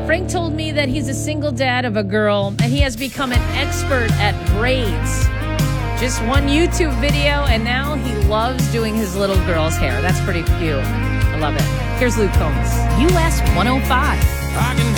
Frank told me that he's a single dad of a girl, and he has become an expert at braids. Just one YouTube video, and now he loves doing his little girl's hair. That's pretty cute. I love it. Here's Luke Combs, US 105. I can